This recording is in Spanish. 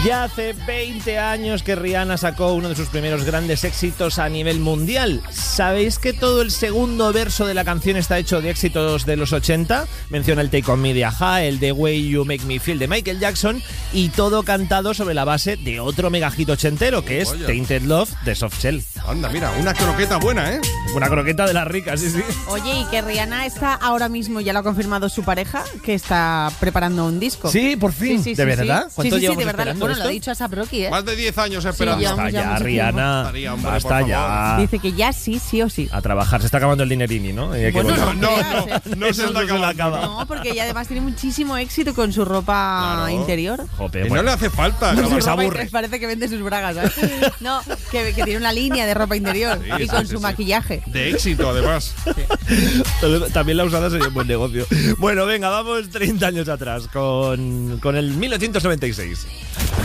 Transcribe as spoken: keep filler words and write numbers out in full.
Ya hace veinte años que Rihanna sacó uno de sus primeros grandes éxitos a nivel mundial. ¿Sabéis que todo el segundo verso de la canción está hecho de éxitos de los ochenta? Menciona el Take On Me de A-ha, el The Way You Make Me Feel de Michael Jackson, y todo cantado sobre la base de otro megahit ochentero, que es Oye. Tainted Love de Soft Cell. Anda, mira, una croqueta buena, ¿eh? Una croqueta de las ricas, sí, sí. Oye, y que Rihanna está ahora mismo, ya lo ha confirmado su pareja, que está preparando un disco. Sí, por fin. Sí, sí, ¿De sí, verdad? sí. ¿Cuánto Sí, sí, sí, llevamos de verdad. esperando Bueno, esto? lo ha dicho a Asap Rocky, ¿eh? Más de diez años esperando. Sí, Basta llevamos ya ya, mucho Rihanna. Estaría, hombre, Basta por ya. favor. Dice que ya sí, sí o sí. A trabajar. Se está acabando el dinerini, ¿no? Y hay que Bueno, volver. No, creas, no, ¿eh? no se Eso está no se la acabando. acaba. No, porque ella además tiene muchísimo éxito con su ropa Claro. interior. Jope, Y no bueno. le hace falta. No, ¿no? se Su ropa aburre. interior, parece que vende sus bragas, ¿sabes? No, que, que tiene una línea de ropa interior Sí, y sí, con sí, su sí. maquillaje. De éxito, además. También la usada sería un buen negocio. Bueno, venga, vamos treinta años atrás con, con el mil novecientos noventa y seis.